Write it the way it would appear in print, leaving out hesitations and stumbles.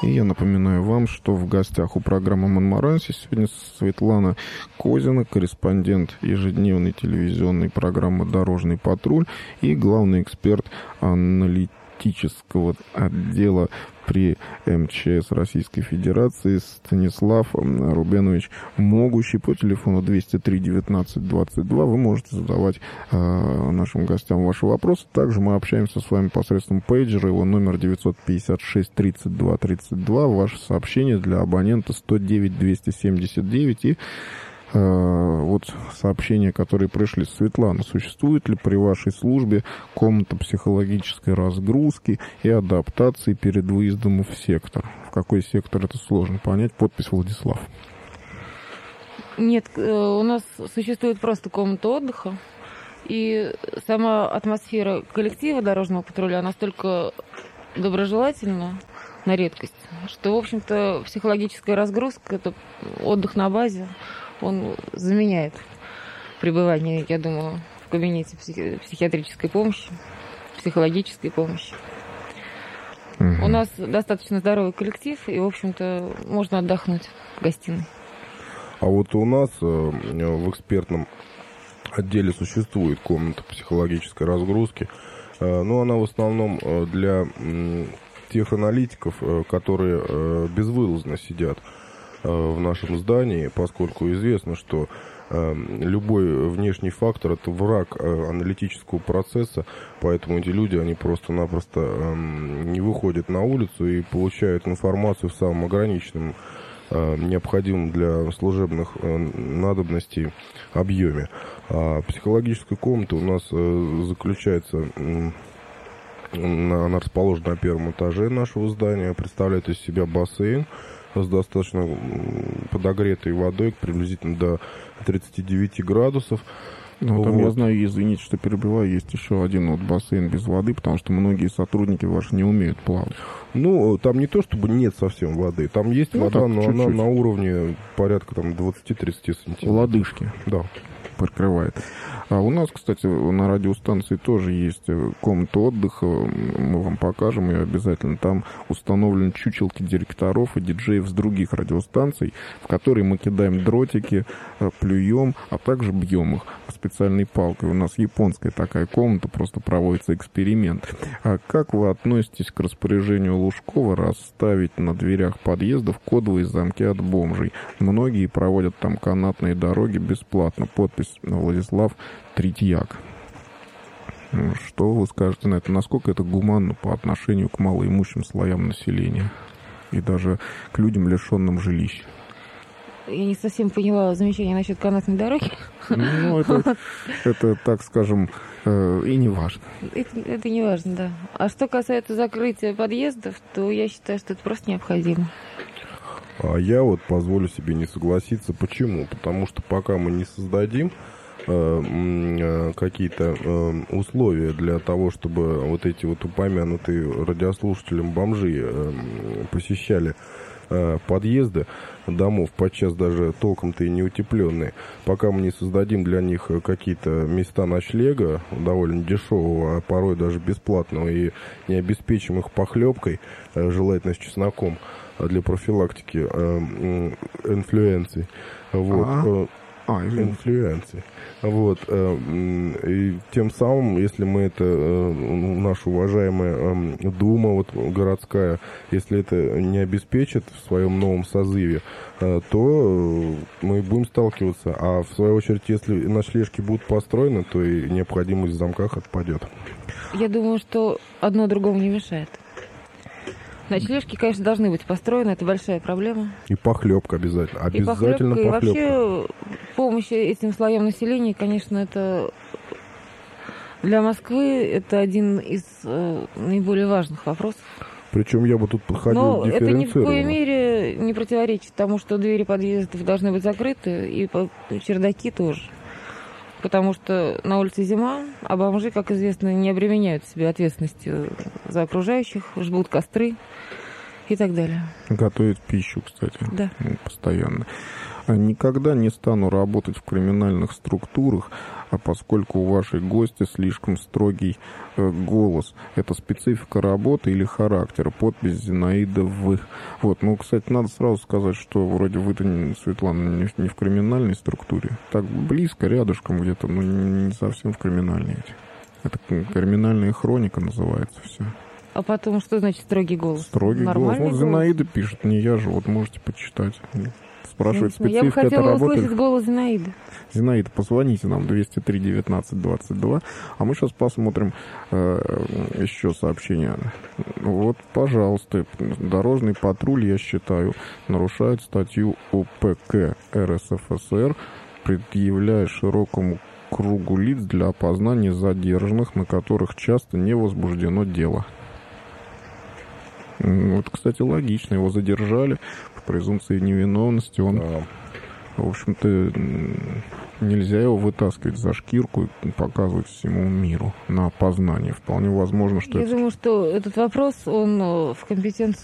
И я напоминаю вам, что в гостях у программы «Монмаранси» сегодня Светлана Козина, корреспондент ежедневной телевизионной программы «Дорожный патруль» и главный эксперт аналитического отдела при МЧС Российской Федерации Станислав Рубенович Могущий. По телефону 203-19-22 вы можете задавать нашим гостям ваши вопросы. Также мы общаемся с вами посредством пейджера. Его номер 956-32-32. Ваше сообщение для абонента 109-279. И вот сообщения, которые пришли. Светлана, существует ли при вашей службе комната психологической разгрузки и адаптации перед выездом в сектор? В какой сектор, это сложно понять. Подпись Владислав. Нет, у нас существует просто комната отдыха. И сама атмосфера коллектива дорожного патруля настолько доброжелательна, на редкость, что, в общем-то, психологическая разгрузка, это отдых на базе, он заменяет пребывание, я думаю, в кабинете психиатрической помощи, психологической помощи. У нас достаточно здоровый коллектив, и, в общем-то, можно отдохнуть в гостиной. А вот у нас в экспертном отделе существует комната психологической разгрузки, но она в основном для тех аналитиков, которые безвылазно сидят в нашем здании, поскольку известно, что любой внешний фактор – это враг аналитического процесса, поэтому эти люди, они просто-напросто не выходят на улицу и получают информацию в самом ограниченном, необходимом для служебных надобностей объеме. А психологическая комната у нас заключается, она расположена на первом этаже нашего здания, представляет из себя бассейн с достаточно подогретой водой, приблизительно до 39 градусов. Ну, там, я знаю, извините, что перебиваю, есть еще один вот бассейн без воды, потому что многие сотрудники ваши не умеют плавать. Ну, там не то, чтобы нет совсем воды, там есть вода, так, но чуть-чуть. она на уровне порядка там 20-30 сантиметров. Лодыжки. Да. Прикрывает. А у нас, кстати, на радиостанции тоже есть комната отдыха. Мы вам покажем ее обязательно. Там установлены чучелки директоров и диджеев с других радиостанций, в которые мы кидаем дротики, плюем, а также бьем их специальной палкой. У нас японская такая комната, просто проводится эксперимент. А как вы относитесь к распоряжению Лужкова расставить на дверях подъездов кодовые замки от бомжей? Многие проводят там канатные дороги бесплатно. Подпись Владислав Третьяк. Что вы скажете на это? Насколько это гуманно по отношению к малоимущим слоям населения и даже к людям, лишенным жилища? Я не совсем поняла замечание насчет канатной дороги. Ну, это так скажем, и не важно. Это не важно, да. А что касается закрытия подъездов, то я считаю, что это просто необходимо. А я вот позволю себе не согласиться. Почему? Потому что пока мы не создадим какие-то условия для того, чтобы вот эти вот упомянутые радиослушателям бомжи посещали подъезды домов, подчас даже толком-то и не утепленные, пока мы не создадим для них какие-то места ночлега довольно дешевого, а порой даже бесплатного, и не обеспечим их похлебкой, желательно с чесноком, для профилактики инфлюенций. Вот. Инфлюенции. Вот. И тем самым, если мы это, наша уважаемая Дума вот, городская, если это не обеспечит в своем новом созыве, то мы будем сталкиваться. А в свою очередь, если ночлежки будут построены, то и необходимость в замках отпадет. Я думаю, что одно другому не мешает. Ночлежки, конечно, должны быть построены, это большая проблема. И похлебка обязательно. Обязательно похлебка. И вообще помощь этим слоям населения, конечно, это для Москвы это один из наиболее важных вопросов. Причем я бы тут подходил дифференцированно. Но это ни в коей мере не противоречит тому, что двери подъездов должны быть закрыты, и чердаки тоже. Потому что на улице зима, а бомжи, как известно, не обременяют себя ответственностью за окружающих, жгут костры и так далее. Готовят пищу, кстати, да. Постоянно. Никогда не стану работать в криминальных структурах, поскольку у вашей гости слишком строгий голос. Это специфика работы или характера? Подпись Зинаида В. Вот, ну, кстати, надо сразу сказать, что вроде вы-то, Светлана, не в криминальной структуре. Так близко, рядышком где-то, но не совсем в криминальной. Это криминальная хроника называется все. А потом, что значит строгий голос? Строгий Нормальный голос. Вот Зинаида пишет, не я же, вот можете почитать. Спрашивает специфика. Я бы хотела услышать голос Зинаиды. Зинаида, позвоните нам 203-19-22. А мы сейчас посмотрим еще сообщение. Вот, пожалуйста, дорожный патруль, я считаю, нарушает статью УПК РСФСР, предъявляя широкому кругу лиц для опознания задержанных, на которых часто не возбуждено дело. Вот, кстати, логично. Его задержали по презумпции невиновности. Он, в общем-то, нельзя его вытаскивать за шкирку и показывать всему миру на опознание. Вполне возможно, что... Я думаю, что этот вопрос, он в компетенции